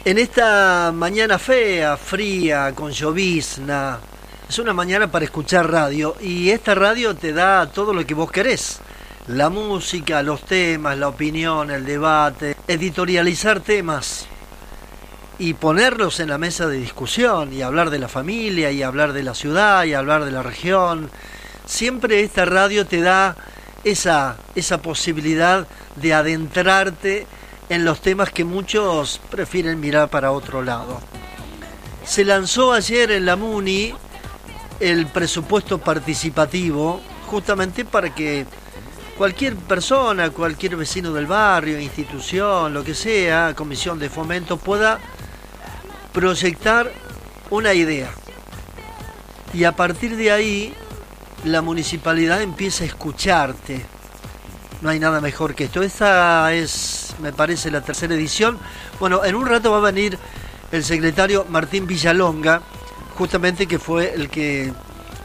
En esta mañana fea, fría, con llovizna, es una mañana para escuchar radio y esta radio te da todo lo que vos querés. La música, los temas, la opinión, el debate, editorializar temas y ponerlos en la mesa de discusión y hablar de la familia y hablar de la ciudad y hablar de la región. Siempre esta radio te da esa posibilidad de adentrarte en los temas que muchos prefieren mirar para otro lado. Se lanzó ayer en la MUNI el presupuesto participativo, justamente para que cualquier persona, cualquier vecino del barrio, institución, lo que sea, comisión de fomento, pueda proyectar una idea. Y a partir de ahí, la municipalidad empieza a escucharte. No hay nada mejor que esto. Esta es, me parece, la tercera edición. Bueno, en un rato va a venir el secretario Martín Villalonga, justamente que fue el que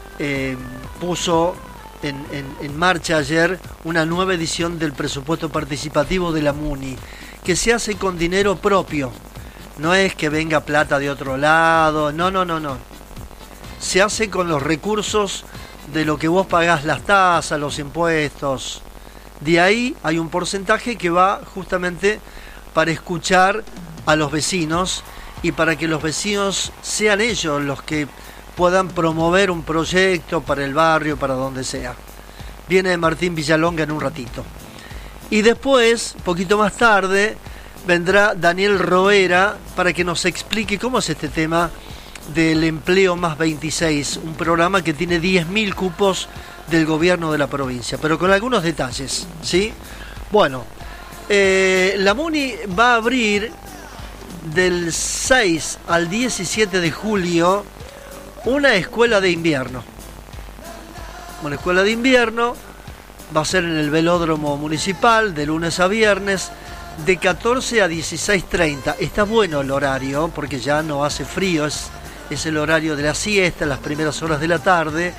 puso en marcha ayer una nueva edición del presupuesto participativo de la MUNI, que se hace con dinero propio. No es que venga plata de otro lado, no. Se hace con los recursos de lo que vos pagás, las tasas, los impuestos. De ahí hay un porcentaje que va justamente para escuchar a los vecinos y para que los vecinos sean ellos los que puedan promover un proyecto para el barrio, para donde sea. Viene Martín Villalonga en un ratito. Y después, poquito más tarde, vendrá Daniel Roera para que nos explique cómo es este tema del empleo más 26, un programa que tiene 10.000 cupos del gobierno de la provincia, pero con algunos detalles, ¿sí? Bueno, la MUNI va a abrir del 6 al 17 de julio una escuela de invierno. Una escuela de invierno va a ser en el velódromo municipal de lunes a viernes de 14 a 16:30. Está bueno el horario porque ya no hace frío, es el horario de la siesta, las primeras horas de la tarde.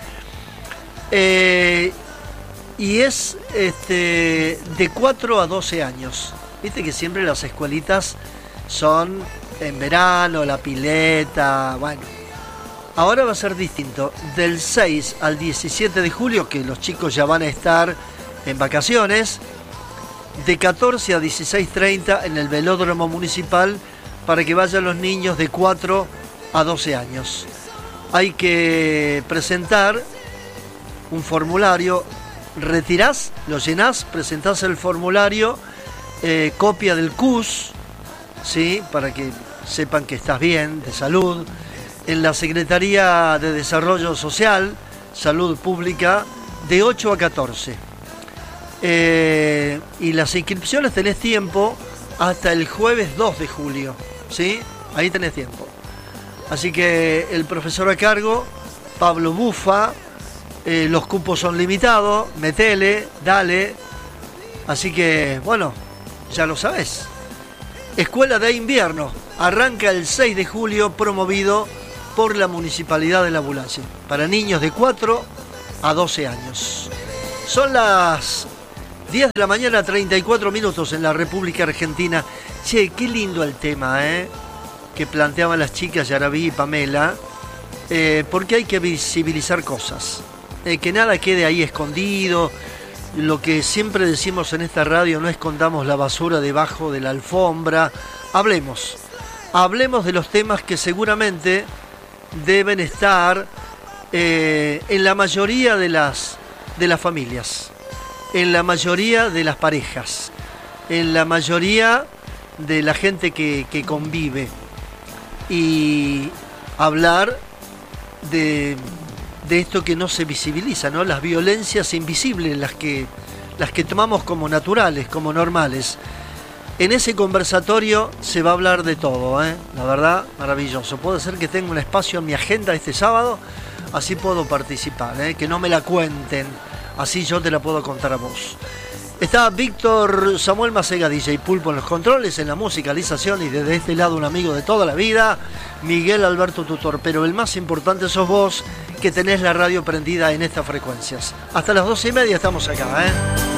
Y es de 4 a 12 años. Viste que siempre las escuelitas son en verano, la pileta, bueno. Ahora va a ser distinto. Del 6 al 17 de julio, que los chicos ya van a estar en vacaciones, de 14 a 16:30 en el velódromo municipal para que vayan los niños de 4 a 12 años. Hay que presentar un formulario, retirás, lo llenás, presentás el formulario, copia del CUS, ¿sí? Para que sepan que estás bien, de salud, en la Secretaría de Desarrollo Social, Salud Pública, de 8 a 14. Y las inscripciones tenés tiempo hasta el jueves 2 de julio, ¿sí? Ahí tenés tiempo. Así que el profesor a cargo, Pablo Bufa, los cupos son limitados, metele, dale. Así que, bueno, ya lo sabés. Escuela de invierno, arranca el 6 de julio, promovido por la Municipalidad de La Bulache, para niños de 4 a 12 años. Son las 10 de la mañana, 34 minutos en la República Argentina. Che, qué lindo el tema, que planteaban las chicas Yarabí y Pamela, porque hay que visibilizar cosas. Que nada quede ahí escondido. Lo que siempre decimos en esta radio, no escondamos la basura debajo de la alfombra. Hablemos de los temas que seguramente deben estar en la mayoría de las familias, en la mayoría de las parejas, en la mayoría de la gente que convive, y hablar de esto que no se visibiliza, ¿no? Las violencias invisibles, las que tomamos como naturales, como normales. En ese conversatorio se va a hablar de todo, la verdad, maravilloso. Puede ser que tenga un espacio en mi agenda este sábado, así puedo participar, que no me la cuenten, así yo te la puedo contar a vos. Está Víctor Samuel Macega, DJ Pulpo en los controles, en la musicalización, y desde este lado un amigo de toda la vida, Miguel Alberto Tutor. Pero el más importante sos vos, que tenés la radio prendida en estas frecuencias. Hasta las 12:30 estamos acá,